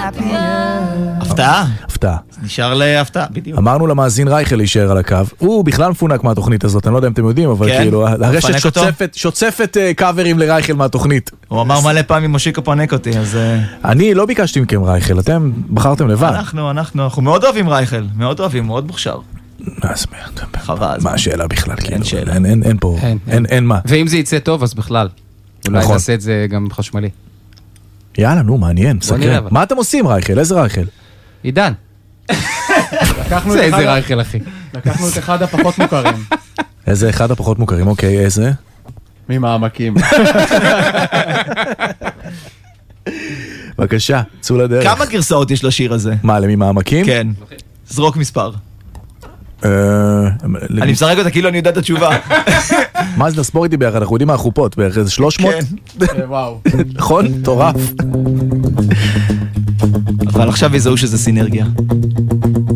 הפתעה? הפתעה. נשאר להפתעה, בדיוק. אמרנו למאזין רייכל להישאר על הקו, הוא בכלל מפונק מהתוכנית הזאת, אני לא יודע אם אתם יודעים, אבל כאילו, הרשת שוצפת קאברים לרייכל מהתוכנית. הוא אמר מלא פעמים מושיקו פונק אותי, אז... אני לא ביקשתי מכם רייכל, אתם בחרתם לבד. אנחנו מאוד אוהבים רייכל, מאוד אוהבים, מאוד מוכשר. מה השאלה בכלל? אין שאלה. אין פה, אין מה. ואם זה יצא טוב, אז בכלל. אולי נעשה את זה גם חשמלי. יאללה, נו, מעניין, סקרן. מה אתם עושים רייכל? איזה רייכל? עידן. לקחנו איזה רייכל, אחי. לקחנו את אחד הפחות מוכרים. איזה אחד הפחות מוכרים, אוקיי, איזה? ממעמקים. בבקשה, צאו לדרך. כמה גרסאות יש לשיר הזה? מה, למעמקים? כן. זרוק מספר. אני משחק אותה כאילו אני יודע את התשובה. מה זה נספור איתי ביחד? אנחנו יודעים מה החופות, בערך איזה 300? כן. וואו. נכון? טורף. אבל עכשיו יזהו שזה סינרגיה.